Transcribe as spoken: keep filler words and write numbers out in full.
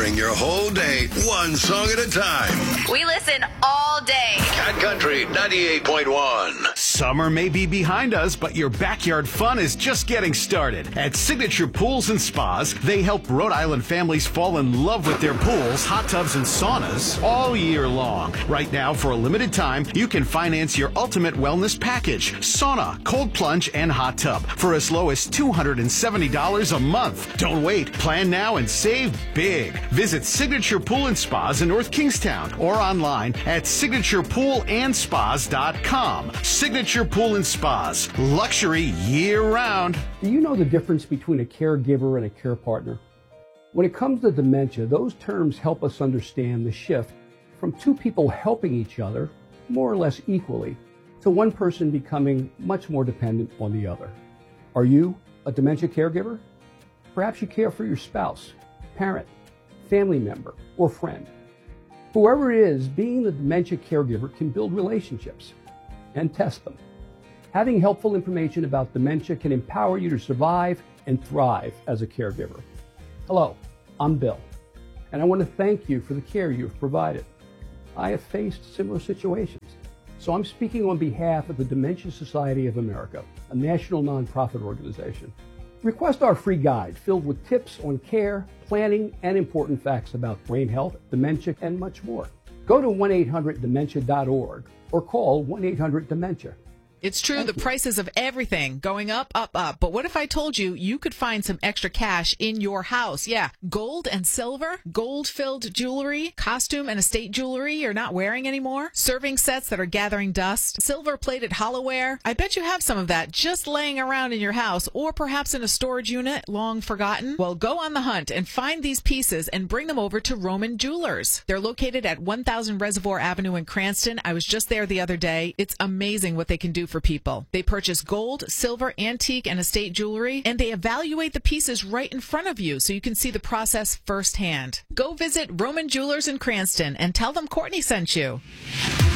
during your whole day, one song at a time. We listen all day. Cat Country ninety-eight point one. Summer may be behind us, but your backyard fun is just getting started. At Signature Pools and Spas, they help Rhode Island families fall in love with their pools, hot tubs, and saunas all year long. Right now, for a limited time, you can finance your ultimate wellness package, sauna, cold plunge, and hot tub for as low as two hundred seventy dollars a month. Don't wait. Plan now and save big. Visit Signature Pool and Spas in North Kingstown or online at signature pool and spas dot com. Signature Pool and Spas. Luxury year-round. Do you know the difference between a caregiver and a care partner? When it comes to dementia, those terms help us understand the shift from two people helping each other more or less equally to one person becoming much more dependent on the other. Are you a dementia caregiver? Perhaps you care for your spouse, parent, family member, or friend. Whoever it is, being the dementia caregiver can build relationships and test them. Having helpful information about dementia can empower you to survive and thrive as a caregiver. Hello, I'm Bill, and I want to thank you for the care you've provided. I have faced similar situations, so I'm speaking on behalf of the Dementia Society of America, a national nonprofit organization. Request our free guide filled with tips on care, planning, and important facts about brain health, dementia, and much more. Go to one eight hundred dementia dot org or call one eight hundred dementia. It's true, Thank the you. prices of everything going up, up, up. But what if I told you you could find some extra cash in your house? Yeah, gold and silver, gold-filled jewelry, costume and estate jewelry you're not wearing anymore, serving sets that are gathering dust, silver-plated hollowware. I bet you have some of that just laying around in your house or perhaps in a storage unit long forgotten. Well, go on the hunt and find these pieces and bring them over to Roman Jewelers. They're located at one thousand Reservoir Avenue in Cranston. I was just there the other day. It's amazing what they can do for people. They purchase gold, silver, antique, and estate jewelry, and they evaluate the pieces right in front of you so you can see the process firsthand. Go visit Roman Jewelers in Cranston and tell them Courtney sent you.